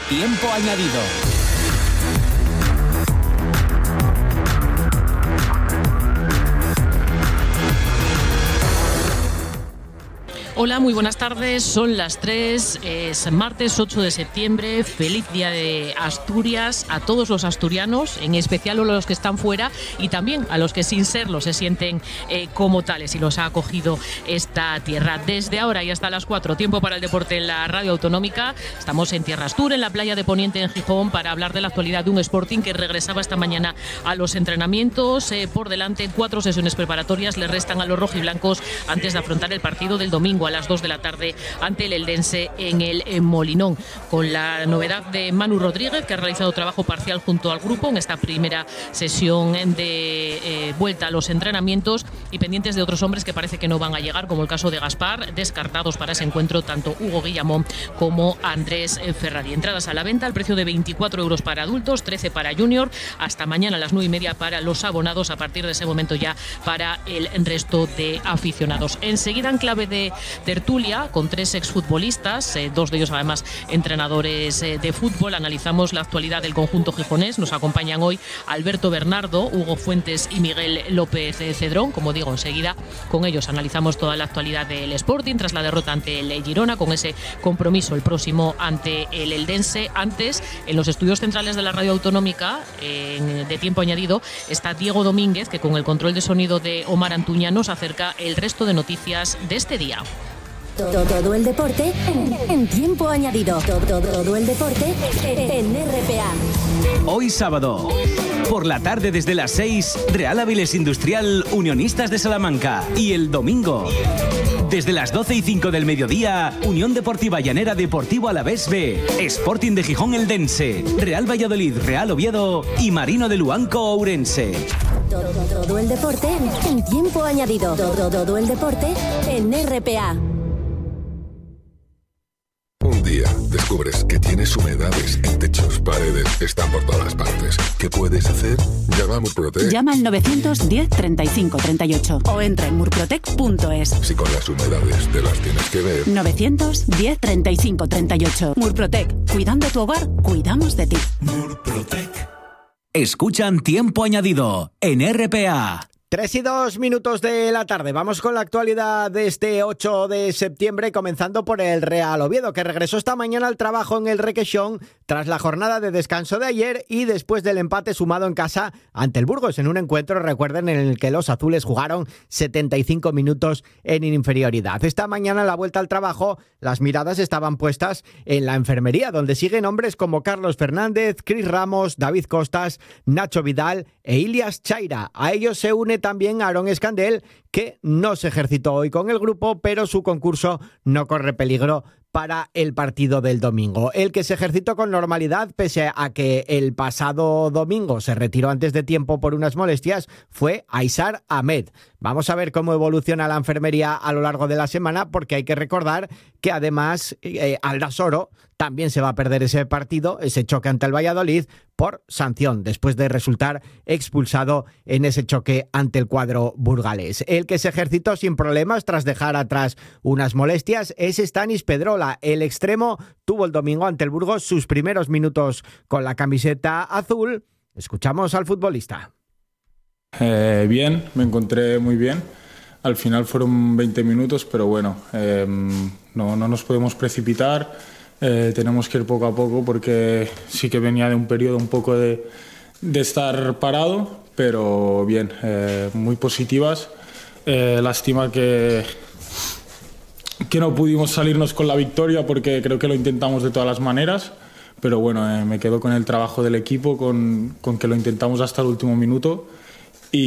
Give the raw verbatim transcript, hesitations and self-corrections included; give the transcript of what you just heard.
Tiempo añadido. Hola, muy buenas tardes, son las tres, es martes ocho de septiembre, feliz día de Asturias a todos los asturianos, en especial a los que están fuera y también a los que sin serlo se sienten eh, como tales y los ha acogido esta tierra. Desde ahora y hasta las cuatro, tiempo para el deporte en la radio autonómica, estamos en Tierra Astur, en la playa de Poniente en Gijón, para hablar de la actualidad de un Sporting que regresaba esta mañana a los entrenamientos, eh, por delante cuatro sesiones preparatorias le restan a los rojiblancos antes de afrontar el partido del domingo a las dos de la tarde ante el Eldense en el en Molinón, con la novedad de Manu Rodríguez, que ha realizado trabajo parcial junto al grupo en esta primera sesión de eh, vuelta a los entrenamientos, y pendientes de otros hombres que parece que no van a llegar, como el caso de Gaspar, descartados para ese encuentro tanto Hugo Guillamón como Andrés Ferrari. Entradas a la venta al precio de veinticuatro euros para adultos, trece para junior, hasta mañana a las nueve y media para los abonados, a partir de ese momento ya para el resto de aficionados. Enseguida, en clave de tertulia con tres exfutbolistas, eh, dos de ellos además entrenadores eh, de fútbol, analizamos la actualidad del conjunto gijonés. Nos acompañan hoy Alberto Bernardo, Hugo Fuentes y Miguel López Cedrón. Como digo, enseguida con ellos analizamos toda la actualidad del Sporting tras la derrota ante el Girona, con ese compromiso el próximo ante el Eldense. Antes, en los estudios centrales de la radio autonómica, eh, de tiempo añadido, está Diego Domínguez, que con el control de sonido de Omar Antuña nos acerca el resto de noticias de este día. Todo, todo el deporte en, en tiempo añadido. Todo, todo el deporte en R P A. Hoy sábado, por la tarde desde las seis, Real Avilés Industrial Unionistas de Salamanca. Y el domingo, desde las doce y cinco del mediodía, Unión Deportiva Llanera Deportivo Alavés B, Sporting de Gijón Eldense, Real Valladolid Real Oviedo y Marino de Luanco Ourense. Todo, todo el deporte en tiempo añadido. Todo, todo el deporte en R P A. Un día descubres que tienes humedades en techos, paredes, están por todas partes. ¿Qué puedes hacer? Llama a Murprotec. Llama al novecientos diez treinta y cinco treinta y ocho o entra en murprotec punto es. Si con las humedades te las tienes que ver. novecientos diez treinta y cinco treinta y ocho. Murprotec. Cuidando tu hogar, cuidamos de ti. Murprotec. Escuchan Tiempo Añadido en R P A. Tres y dos minutos de la tarde. Vamos con la actualidad de este ocho de septiembre, comenzando por el Real Oviedo, que regresó esta mañana al trabajo en el Requexón tras la jornada de descanso de ayer y después del empate sumado en casa ante el Burgos, en un encuentro, recuerden, en el que los azules jugaron setenta y cinco minutos en inferioridad. Esta mañana, en la vuelta al trabajo, las miradas estaban puestas en la enfermería, donde siguen hombres como Carlos Fernández, Cris Ramos, David Costas, Nacho Vidal e Ilias Chaira. A ellos se une también Aarón Escandel, que no se ejercitó hoy con el grupo, pero su concurso no corre peligro para el partido del domingo. El que se ejercitó con normalidad, pese a que el pasado domingo se retiró antes de tiempo por unas molestias, fue Aysar Ahmed. Vamos a ver cómo evoluciona la enfermería a lo largo de la semana, porque hay que recordar que además eh, Aldasoro también se va a perder ese partido, ese choque ante el Valladolid, por sanción, después de resultar expulsado en ese choque ante el cuadro burgalés. El que se ejercitó sin problemas tras dejar atrás unas molestias es Stanis Pedrola. El extremo tuvo el domingo ante el Burgos sus primeros minutos con la camiseta azul. Escuchamos al futbolista. Eh, bien, me encontré muy bien. Al final fueron veinte minutos, pero bueno, eh, no, no nos podemos precipitar. Eh, tenemos que ir poco a poco, porque sí que venía de un periodo un poco de, de estar parado, pero bien, eh, muy positivas. Eh, lástima que, que no pudimos salirnos con la victoria, porque creo que lo intentamos de todas las maneras, pero bueno, eh, me quedo con el trabajo del equipo, con, con que lo intentamos hasta el último minuto.